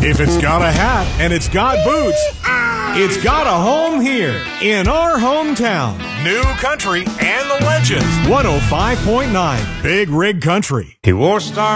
If it's got a hat and it's got boots, it's got a home here in our hometown. New Country and the Legends. 105.9 Big Rig Country. He wore stars.